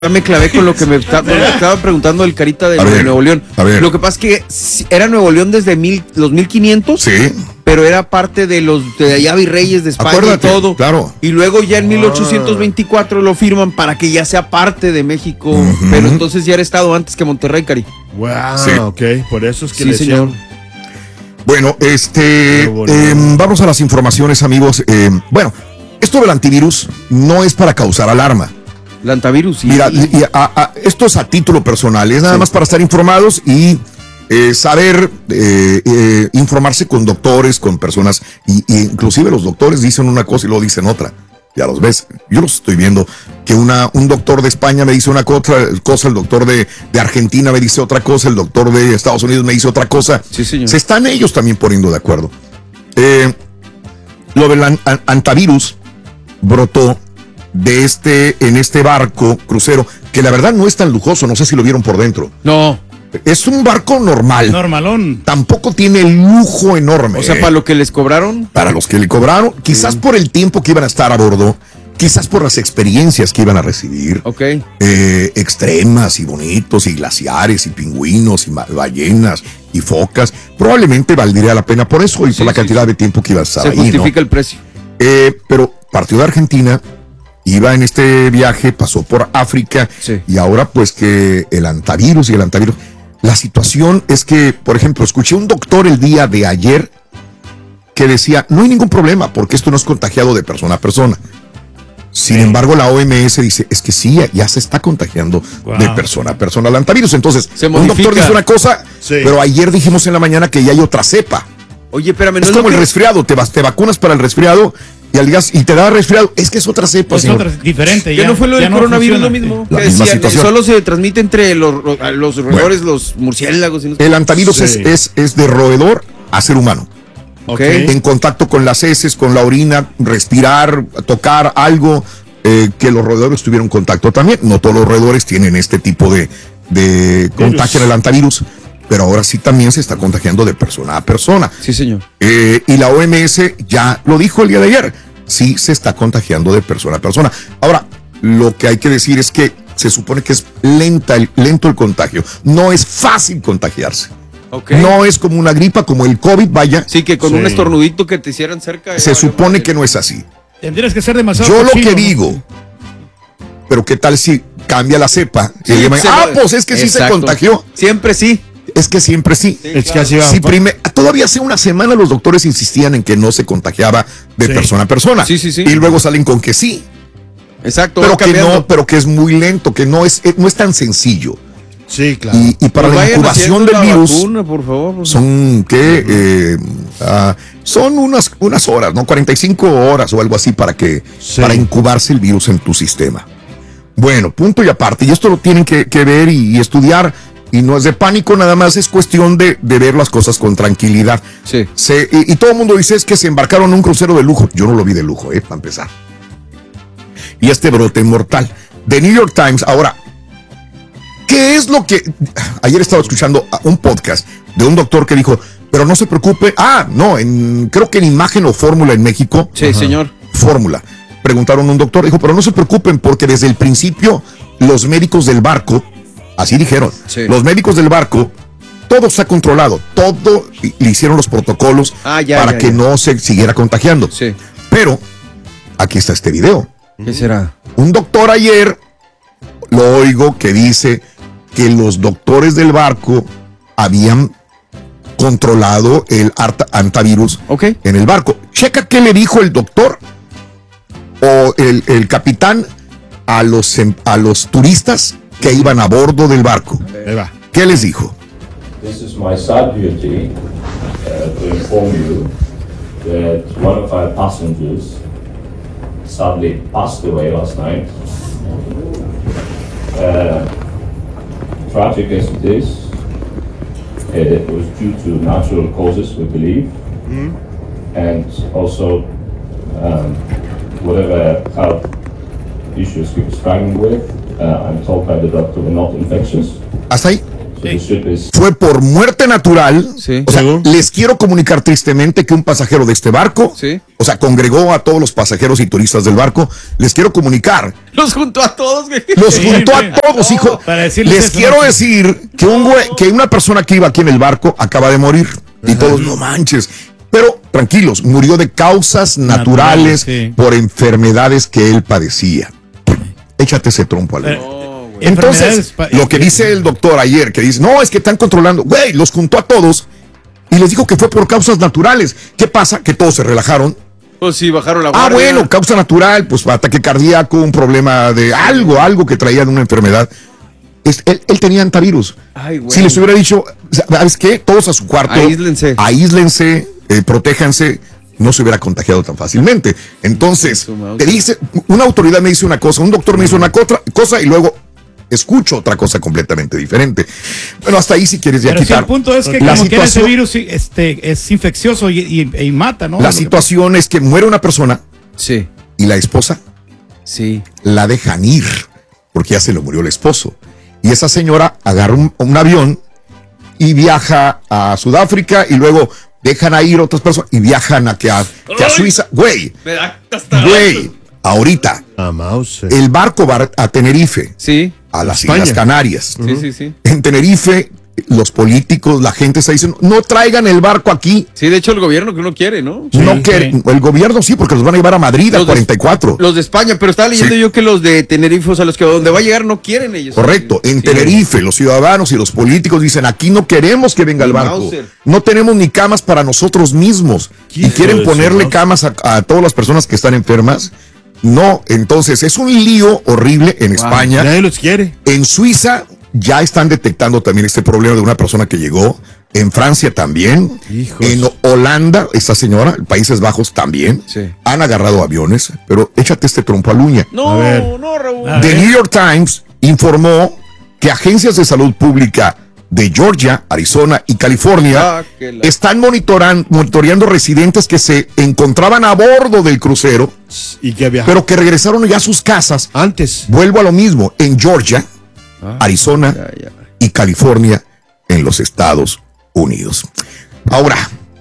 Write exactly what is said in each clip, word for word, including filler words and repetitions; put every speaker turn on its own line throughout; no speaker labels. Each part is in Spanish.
me clavé con lo que me, está, me estaba preguntando el Carita de, ver, de Nuevo León. Lo que pasa es que era Nuevo León desde mil, los mil quinientos,
sí,
pero era parte de los de allá virreyes de España.
Acuérdate,
y todo.
Claro.
Y luego ya en mil ochocientos veinticuatro lo firman para que ya sea parte de México. Uh-huh. Pero entonces ya era estado antes que Monterrey, Cari.
Wow, sí. Ok, por eso es que
sí,
le
señor.
decían...
Bueno, este, eh, vamos a las informaciones, amigos. Eh, bueno, esto del antivirus no es para causar alarma.
El antivirus, sí.
Mira, y, y a, a, esto es a título personal, es nada sí. más para estar informados y eh, saber, eh, eh, informarse con doctores, con personas, y, y inclusive los doctores dicen una cosa y luego dicen otra. Ya los ves, yo los estoy viendo, que una, un doctor de España me dice una cosa, cosa el doctor de, de Argentina me dice otra cosa, el doctor de Estados Unidos me dice otra cosa.
Sí, señor.
Se están ellos también poniendo de acuerdo. Eh, lo del an, an, antivirus brotó de este, en este barco crucero, que la verdad no es tan lujoso, no sé si lo vieron por dentro.
No.
Es un barco normal.
Normalón.
Tampoco tiene el lujo enorme.
O sea, para lo que les cobraron.
Para los que le cobraron, quizás sí. por el tiempo que iban a estar a bordo, quizás por las experiencias que iban a recibir.
Ok.
Eh, extremas y bonitos, y glaciares, y pingüinos, y ballenas, y focas. Probablemente valdría la pena por eso y sí, por la sí, cantidad sí. de tiempo que iba a estar
Se
ahí.
Se justifica
¿no?
el precio.
Eh, pero partió de Argentina. Iba en este viaje, pasó por África
sí.
y ahora pues que el antivirus y el antivirus. La situación es que, por ejemplo, escuché un doctor el día de ayer que decía, no hay ningún problema porque esto no es contagiado de persona a persona. Sin sí. embargo, la O M S dice, es que sí, ya se está contagiando wow. de persona a persona el antivirus. Entonces,
se
un
modifica.
doctor dice una cosa, sí. pero ayer dijimos en la mañana que ya hay otra cepa.
Oye, espérame,
es
no
como
es
el
que...
resfriado, te, vas, te vacunas para el resfriado y al gas y te da resfriado, es que es otra cepa.
Es otra, diferente.
Ya, que no fue lo del
no
coronavirus
funciona.
lo mismo.
La
que
misma
decía,
situación.
Solo se transmite entre los, los roedores, bueno, los murciélagos. Y no sé.
El antivirus sí. es, es, es de roedor a ser humano.
Okay.
En contacto con las heces, con la orina, respirar, tocar algo eh, que los roedores tuvieron contacto también. No todos los roedores tienen este tipo de, de contagio en el antivirus. Pero ahora sí también se está contagiando de persona a persona.
Sí, señor.
Eh, y la O M S ya lo dijo el día de ayer. Sí se está contagiando de persona a persona. Ahora, lo que hay que decir es que se supone que es lenta el, lento el contagio. No es fácil contagiarse.
Okay.
No es como una gripa, como el COVID, vaya.
Sí, que con
sí.
un estornudito que te hicieran cerca.
Se supone mal. que no es así.
Tendrías que ser demasiado
Yo
cochino,
lo que
¿no?
digo, pero ¿qué tal si cambia la cepa?
Sí,
y
se
ah,
lo...
pues es que sí
Exacto.
se contagió.
Siempre sí.
Es que siempre sí.
sí
es
claro.
que así va.
Si prime... Todavía hace una semana los doctores insistían en que no se contagiaba de sí. persona a persona.
Sí, sí, sí.
Y luego salen con que sí.
Exacto.
Pero que no, pero que es muy lento, que no es, no es tan sencillo.
Sí, claro.
Y, y para
pues
la incubación del
la
virus
vacuna, por favor, por favor.
son ¿qué? Eh, uh, son unas, unas horas, ¿no? cuarenta y cinco horas o algo así para que sí. para incubarse el virus en tu sistema. Bueno, punto y aparte. Y esto lo tienen que, que ver y, y estudiar. Y no es de pánico, nada más es cuestión de, de ver las cosas con tranquilidad.
Sí.
Se, y, y todo el mundo dice es que se embarcaron en un crucero de lujo. Yo no lo vi de lujo, eh, para empezar. Y este brote mortal. The New York Times, ahora, ¿qué es lo que...? Ayer estaba escuchando un podcast de un doctor que dijo, pero no se preocupe. Ah, no, en, creo que en Imagen o Fórmula en México.
Sí, ajá. señor.
Fórmula. Preguntaron a un doctor, dijo, pero no se preocupen porque desde el principio los médicos del barco... Así dijeron, sí. los médicos del barco, todo está controlado, todo le hicieron los protocolos
ah, ya,
para
ya,
que
ya.
no se siguiera contagiando.
Sí.
Pero, aquí está este video.
¿Qué será?
Un doctor ayer, lo oigo, que dice que los doctores del barco habían controlado el antivirus
okay.
en el barco. Checa qué le dijo el doctor o el, el capitán a los, a los turistas que iban a bordo del barco. ¿Qué les dijo?
This is my sad duty uh, to inform you that one of our passengers sadly passed away last night. Uh, tragic as it is, it was due to natural causes, we believe, mm-hmm. and also um, whatever health issues he was struggling with. Uh, I'm told by the doctor were not infectious.
¿Hasta ahí? fue por muerte natural.
Sí.
O sea, les quiero comunicar tristemente que un pasajero de este barco,
sí.
o sea, congregó a todos los pasajeros y turistas del barco. Les quiero comunicar.
Los juntó a todos, güey.
Los
sí,
juntó
sí.
a todos,
no,
hijo. Les
eso,
quiero
no.
decir que, un güey, que una persona que iba aquí en el barco acaba de morir. Y todos, no manches. Pero tranquilos, murió de causas naturales,
Natural, sí.
por enfermedades que él padecía. Échate ese trompo al dedo.
No, güey.
Entonces, lo que dice el doctor ayer, que dice, no, es que están controlando. Güey, los juntó a todos y les dijo que fue por causas naturales. ¿Qué pasa? Que todos se relajaron.
Pues sí, bajaron la
Ah,
guardia.
bueno, causa natural, pues ataque cardíaco, un problema de algo, algo que traían una enfermedad. Es, él, él tenía antivirus.
Ay, güey.
Si les hubiera dicho, ¿sabes qué? Todos a su cuarto.
Aíslense.
Aíslense, eh, protéjanse. No se hubiera contagiado tan fácilmente. Entonces, te dice, una autoridad me dice una cosa, un doctor me dice una cosa, cosa y luego escucho otra cosa completamente diferente. Bueno, hasta ahí si quieres ya
Pero
quitar.
Si el punto es que
la
como quiera ese
situación-
virus este, es infeccioso y, y, y mata, ¿no?
La situación es que muere una persona
Sí,
y la esposa
sí.
la dejan ir porque ya se le murió el esposo. Y esa señora agarra un, un avión y viaja a Sudáfrica y luego dejan a ir otras personas y viajan a, que a, que a Suiza. Güey,
Me da hasta...
güey, ahorita
A mouse.
el barco va a Tenerife,
Sí,
a las
España.
Islas Canarias.
sí, sí, sí.
En Tenerife, los políticos, la gente está diciendo, no traigan el barco aquí.
Sí, de hecho el gobierno que uno quiere, ¿no?
Sí,
no
sí.
quieren, el gobierno sí, porque los van a llevar a Madrid
Los
al
de-
cuarenta y cuatro.
Los de España, pero estaba leyendo
Sí.
yo que los de Tenerife, o sea, los que donde va a llegar no quieren ellos.
Correcto, en
Sí.
Tenerife los ciudadanos y los políticos dicen, aquí no queremos que venga el
Ni
barco,
Mauser.
no tenemos ni camas para nosotros mismos y
Hijo
quieren
de su
ponerle
Mauser.
camas a, a todas las personas que están enfermas. No, entonces es un lío horrible en España.
Nadie los quiere.
En Suiza ya están detectando también este problema de una persona que llegó. En Francia también.
Hijos.
En Holanda, esta señora, en Países Bajos también.
Sí.
Han agarrado aviones, pero échate este trompo a la uña.
No,
A ver.
no, Raúl.
A
The
ver.
New York Times informó que agencias de salud pública de Georgia, Arizona y California
Ah, que la-
están monitoran- monitoreando residentes que se encontraban a bordo del crucero,
Y que viaja.
pero que regresaron ya a sus casas.
antes.
Vuelvo a lo mismo, en Georgia,
Ah,
Arizona
ya, ya.
y California en los Estados Unidos. Ahora,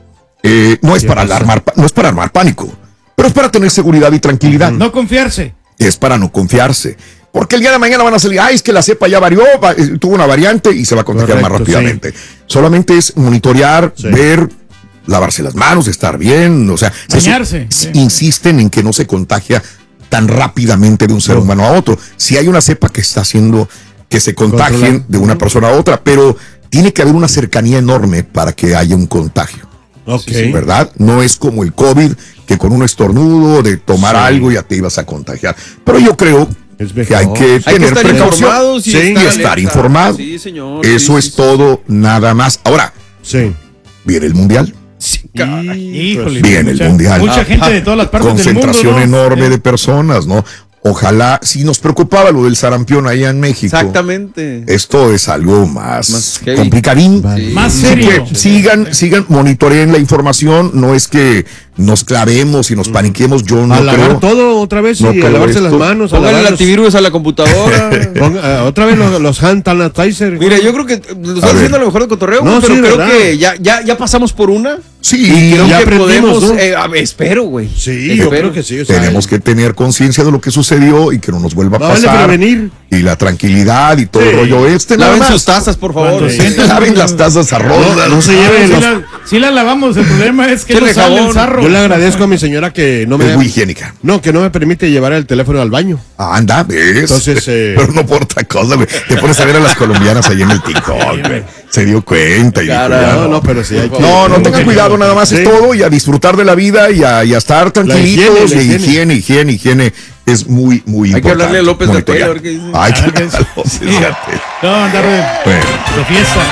eh, no es
¿Qué
para
pasa?
alarmar, pa- no es para armar pánico, pero es para tener seguridad y tranquilidad.
No confiarse.
Es para no confiarse. Porque el día de mañana van a salir, ay, es que la cepa ya varió, va- eh, tuvo una variante y se va a contagiar más
Correcto,
rápidamente. Solamente es monitorear,
Sí.
ver, lavarse las manos, estar bien, o sea, se-
Bañarse,
se-
sí.
insisten en que no se contagia tan rápidamente de un ser
No.
humano a otro. Si hay una cepa que está haciendo que se contagien
Controlar.
de una persona a otra, pero tiene que haber una cercanía enorme para que haya un contagio.
Ok.
¿Verdad? No es como el COVID, que con un estornudo de tomar
Sí.
algo ya te ibas a contagiar. Pero yo creo
Es
que
mejor.
hay que
Hay que
tener
estar
precaución
informados y
sí, y
estar
estar
alerta.
informado.
Sí, señor.
Eso
sí,
es
sí, sí.
todo, nada más. Ahora,
Sí.
viene el Mundial.
Sí, caray.
Híjole.
Viene el
mucha-
Mundial.
Mucha
Ah,
gente de todas las partes del mundo.
Concentración
¿no?
enorme
Sí.
de personas, ¿no? Ojalá, si nos preocupaba lo del sarampión allá en México,
Exactamente.
esto es algo más,
Más heavy.
complicadín.
Vale. Más
Así
serio.
que sigan, sigan, monitoreen la información. No es que nos clavemos y nos paniquemos. Yo no
a lavar
creo.
todo otra vez
No
y a
creo
lavarse
esto.
las manos. A
Póngale
lavar
el
los-
antivirus a la computadora.
Ponga- ah, otra vez los, los hand sanitizer.
Mira, yo creo que lo
A
estamos
ver.
haciendo a lo mejor de cotorreo,
No,
güey, pero
sí,
creo
¿verdad?
que ya, ya, ya pasamos por una.
Sí,
Y creo
ya
que
aprendimos,
podemos.
¿no?
eh, a ver, espero, güey.
Sí,
Espero.
yo creo que sí. O sea,
tenemos que tener conciencia de lo que sucedió y que no nos vuelva a
no vale
pasar.
prevenir.
Y la tranquilidad y todo
Sí.
el rollo este. nada
Laven
más.
sus tazas, por favor.
Cuando
Sí.
sientan-
Laven las tazas a ronda.
No, no se
Ah,
lleven
sí,
los-
la-
la-
Sí la lavamos, el problema es que no
Échale
sale el
jabón.
sarro.
Yo le agradezco a mi señora que no me
Es muy higiénica.
no que no me permite llevar el teléfono al baño.
Ah, anda, ¿ves?
Entonces, eh,
Pero no por otra cosa, güey. Te pones a ver a las colombianas ahí en el TikTok, güey. Se dio cuenta y dijo,
Cara,
ya
No,
no.
no, pero sí hay que.
No, no
tengo
tengan
que-
cuidado, nada más
Sí.
es todo y a disfrutar de la vida y a, y a estar tranquilitos.
higiene, la
y
higiene.
higiene, higiene, higiene es muy, muy
Hay que
importante.
hablarle a López de
monitorear.
Pelo, a ver qué dice.
Hay que
Ah, que-
hablarle a López, fíjate.
No, andar de,
Bueno,
de fiesta.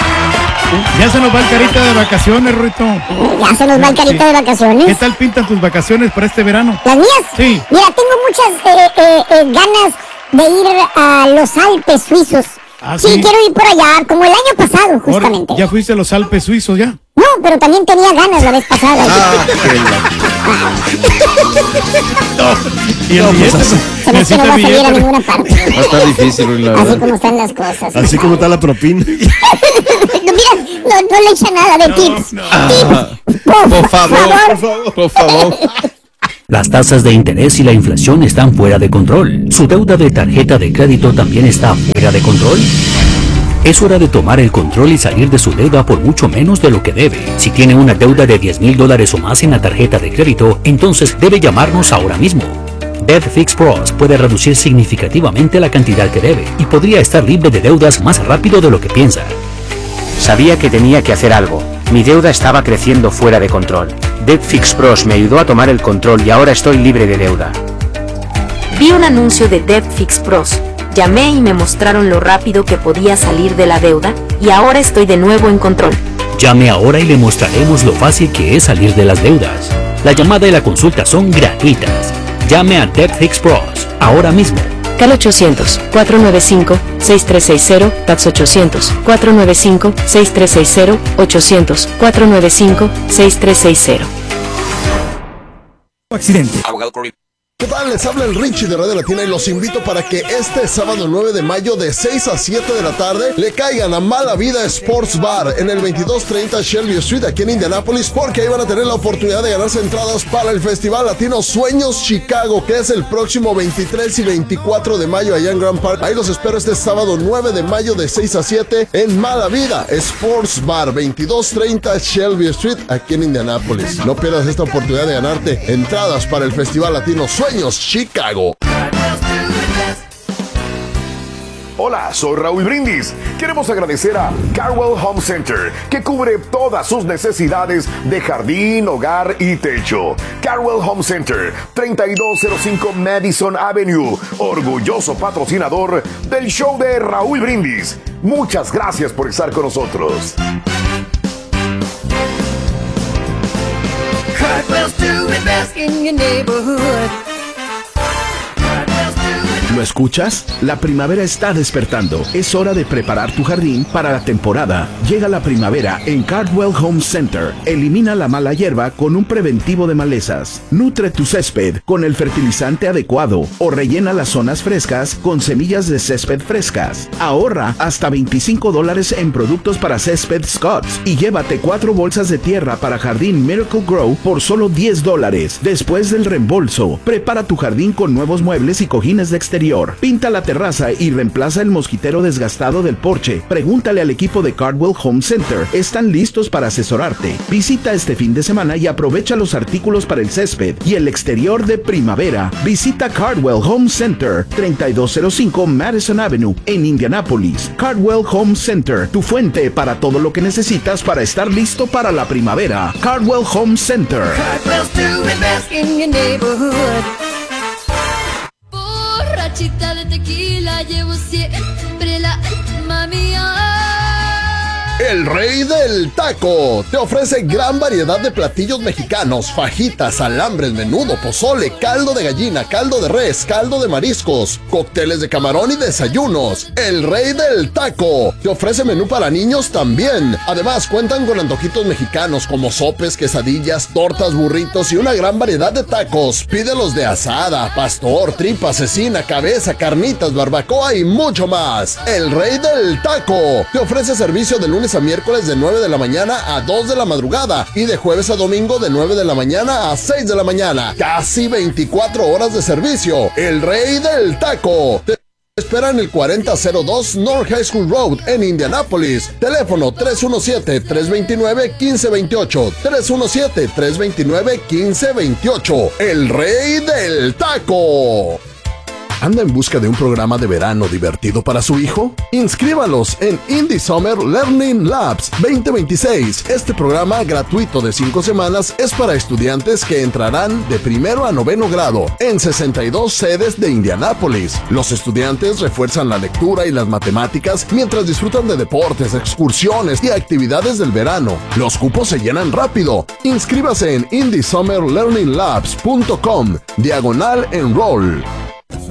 Ya se nos va el carita de vacaciones, Ruito.
Ya se nos va el carita de
¿Qué
vacaciones.
tal pintan tus vacaciones para este verano?
¿Las mías?
Sí.
Mira, tengo muchas eh, eh, eh, ganas de ir a los Alpes suizos.
Ah,
sí,
sí.
quiero ir por allá, como el año pasado,
Ahora,
justamente.
¿ya fuiste a los Alpes suizos ya?
No, pero también tenía ganas la vez pasada.
Ah,
Y el billete
Se me hace que no va a salir a ninguna parte.
Va a estar difícil, la
Así
verdad.
como están las cosas.
Así como está la propina.
No, mira, no, no le echa nada de tips. Tips. Por,
Por favor,
favor.
por favor.
Las tasas de interés y la inflación están fuera de control. ¿Su deuda de tarjeta de crédito también está fuera de control? Es hora de tomar el control y salir de su deuda por mucho menos de lo que debe. Si tiene una deuda de diez mil dólares o más en la tarjeta de crédito, entonces debe llamarnos ahora mismo. Debt Fix Pros puede reducir significativamente la cantidad que debe y podría estar libre de deudas más rápido de lo que piensa.
Sabía que tenía que hacer algo. Mi deuda estaba creciendo fuera de control. Debt Fix Pros me ayudó a tomar el control y ahora estoy libre de deuda.
Vi un anuncio de Debt Fix Pros. Llamé y me mostraron lo rápido que podía salir de la deuda, y ahora estoy de nuevo en control.
Llame ahora y le mostraremos lo fácil que es salir de las deudas. La llamada y la consulta son gratuitas. Llame a Debt Fix Pros ahora mismo.
Cal ochocientos, cuatro nueve cinco, seis tres seis cero, Tax ochocientos, cuatro nueve cinco, seis tres seis cero, ochocientos, cuatro nueve cinco, seis tres seis cero.
Accidente.
¿Qué tal? Les habla el Richie de Radio Latina y los invito para que este sábado nueve de mayo de seis a siete de la tarde le caigan a Mala Vida Sports Bar en el veintidós treinta Shelby Street aquí en Indianápolis, porque ahí van a tener la oportunidad de ganarse entradas para el Festival Latino Sueños Chicago, que es el próximo veintitrés y veinticuatro de mayo allá en Grand Park. Ahí los espero este sábado nueve de mayo de seis a siete en Mala Vida Sports Bar, veintidós treinta Shelby Street aquí en Indianápolis. No pierdas esta oportunidad de ganarte entradas para el Festival Latino Sueños Chicago.
Hola, soy Raúl Brindis. Queremos agradecer a Carwell Home Center, que cubre todas sus necesidades de jardín, hogar y techo. Carwell Home Center, treinta y dos cero cinco Madison Avenue, orgulloso patrocinador del show de Raúl Brindis. Muchas gracias por estar con nosotros.
Cartwell's doing best in your neighborhood.
¿Lo escuchas? La primavera está despertando. Es hora de preparar tu jardín para la temporada. Llega la primavera en Cardwell Home Center. Elimina la mala hierba con un preventivo de malezas. Nutre tu césped con el fertilizante adecuado o rellena las zonas frescas con semillas de césped frescas. Ahorra hasta veinticinco dólares en productos para césped Scotts y llévate cuatro bolsas de tierra para jardín Miracle Grow por solo diez dólares. Después del reembolso, prepara tu jardín con nuevos muebles y cojines de exterior. Pinta la terraza y reemplaza el mosquitero desgastado del porche. Pregúntale al equipo de Cardwell Home Center. Están listos para asesorarte. Visita este fin de semana y aprovecha los artículos para el césped y el exterior de primavera. Visita Cardwell Home Center, treinta y dos cero cinco Madison Avenue, en Indianápolis. Cardwell Home Center, tu fuente para todo lo que necesitas para estar listo para la primavera. Cardwell Home Center.
Cartwell's doing best in your neighborhood. Borrachita de tequila, llevo siempre la alma mía.
El Rey del Taco te ofrece gran variedad de platillos mexicanos: fajitas, alambres, menudo, pozole, caldo de gallina, caldo de res, caldo de mariscos, cócteles de camarón y desayunos. El Rey del Taco te ofrece menú para niños también. Además, cuentan con antojitos mexicanos como sopes, quesadillas, tortas, burritos y una gran variedad de tacos. Pídelos de asada, pastor, tripa, cecina, cabeza, carnitas, barbacoa y mucho más. El Rey del Taco te ofrece servicio de lunes a miércoles de nueve de la mañana a dos de la madrugada y de jueves a domingo de nueve de la mañana a seis de la mañana. Casi veinticuatro horas de servicio. El Rey del Taco te espera en el cuarenta cero dos North High School Road en Indianápolis. Teléfono tres uno siete, tres dos nueve, uno cinco dos ocho. tres uno siete, tres dos nueve, uno cinco dos ocho. El Rey del Taco. ¿Anda en busca de un programa de verano divertido para su hijo? Inscríbalos en Indie Summer Learning Labs veinte veintiséis. Este programa gratuito de cinco semanas es para estudiantes que entrarán de primero a noveno grado en sesenta y dos sedes de Indianápolis. Los estudiantes refuerzan la lectura y las matemáticas mientras disfrutan de deportes, excursiones y actividades del verano. Los cupos se llenan rápido. Inscríbase en indie summer learning labs punto com diagonal enroll.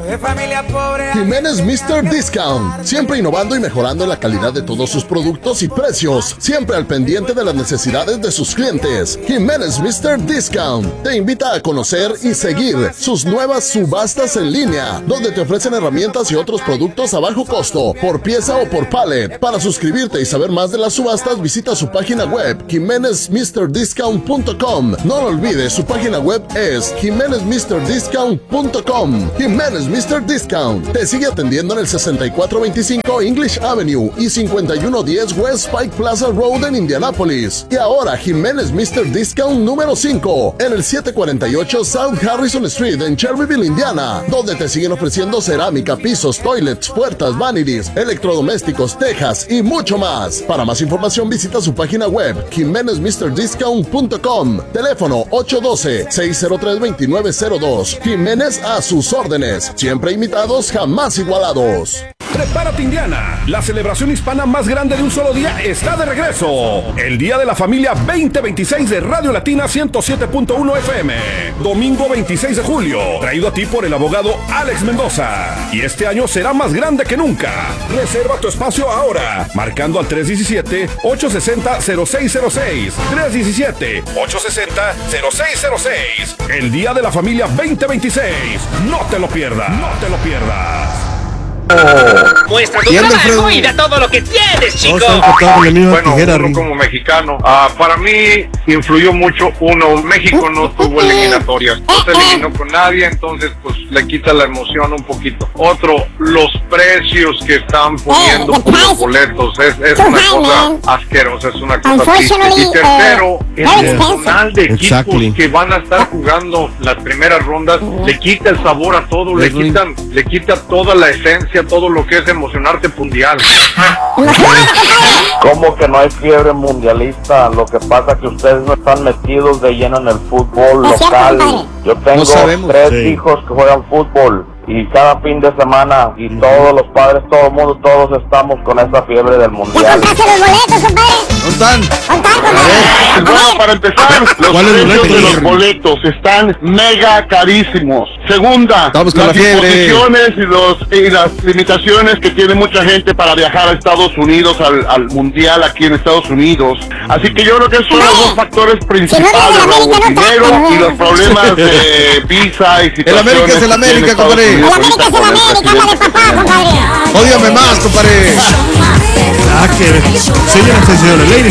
de familia pobre.
Jiménez míster Discount, siempre innovando y mejorando en la calidad de todos sus productos y precios, siempre al pendiente de las necesidades de sus clientes. Jiménez míster Discount te invita a conocer y seguir sus nuevas subastas en línea, donde te ofrecen herramientas y otros productos a bajo costo, por pieza o por pallet. Para suscribirte y saber más de las subastas, visita su página web jiménez mister discount punto com. No lo olvides, su página web es jiménez mister discount punto com. Jiménez míster Discount te sigue atendiendo en el sesenta y cuatro veinticinco English Avenue y cincuenta y uno diez West Pike Plaza Road en Indianapolis. Y ahora Jiménez míster Discount número cinco en el setecientos cuarenta y ocho South Harrison Street en Cherryville, Indiana, donde te siguen ofreciendo cerámica, pisos, toilets, puertas, vanities, electrodomésticos, tejas y mucho más. Para más información visita su página web jiménez mister discount punto com. Teléfono ocho uno dos, seis cero tres, dos nueve cero dos. Jiménez a sus órdenes, siempre imitados, jamás igualados.
Prepárate, Indiana. La celebración hispana más grande de un solo día está de regreso. El Día de la Familia veinte veintiséis de Radio Latina ciento siete punto uno F M. Domingo veintiséis de julio. Traído a ti por el abogado Alex Mendoza. Y este año será más grande que nunca. Reserva tu espacio ahora. Marcando al tres uno siete, ocho seis cero, cero seis cero seis. tres uno siete, ocho seis cero, cero seis cero seis. El Día de la Familia veinte veintiséis. No te lo pierdas. No te lo pierdas.
Muestra tu trabajo y da todo lo que tienes, chico.
Bueno, uno como mexicano, uh, para mí influyó mucho. Uno, México no tuvo eliminatorias, no se eliminó con nadie, entonces pues le quita la emoción un poquito. Otro, los precios que están poniendo por los boletos es, es una cosa asquerosa, es una cosa triste. Y tercero, el personal de equipos exactly. que van a estar jugando las primeras rondas le quita el sabor a todo, le quitan, le quita toda la esencia, todo lo que es emocionarte mundial.
¿Cómo que no hay fiebre mundialista? Lo que pasa es que ustedes no están metidos de lleno en el fútbol local. Yo tengo no sabemos, tres sí. hijos que juegan fútbol y cada fin de semana y todos los padres, todo el mundo, todos estamos con esa fiebre del mundial.
¿Ya compraste los boletos, compadre?
¿Dónde están? Bueno, para empezar, los precios de los boletos están mega carísimos. Segunda,
Estamos con
las
la
disposiciones y, los, y las limitaciones que tiene mucha gente para viajar a Estados Unidos, al, al mundial aquí en Estados Unidos. Así que yo creo que esos son los dos factores principales, Raúl, el dinero y los problemas de visa y situaciones.
El América es el América, compadre.
El América es el América, ándale, papá, compadre.
Ódiame más, compadre.
Ah, que señoras y señores, ladies